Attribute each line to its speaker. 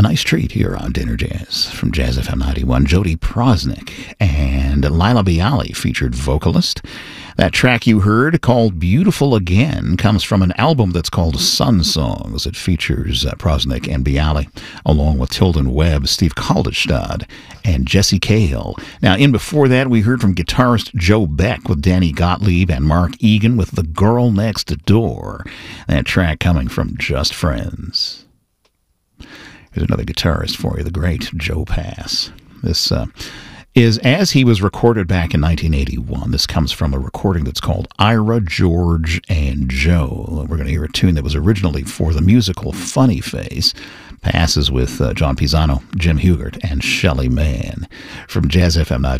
Speaker 1: nice treat here on Dinner Jazz from Jazz FM 91. Jody Prosnick and Laila Biali featured vocalist. That track you heard, called Beautiful Again, comes from an album that's called Sun Songs. It features Prosnick and Biali, along with Tilden Webb, Steve Kaldestad, and Jesse Cahill. Now, in before that, we heard from guitarist Joe Beck with Danny Gottlieb and Mark Egan with The Girl Next Door. That track coming from Just Friends. Here's another guitarist for you, the great Joe Pass. This is as he was recorded back in 1981. This comes from a recording that's called Ira, George, and Joe. We're going to hear a tune that was originally for the musical Funny Face. Passes with John Pisano, Jim Hugert, and Shelley Mann. From Jazz FM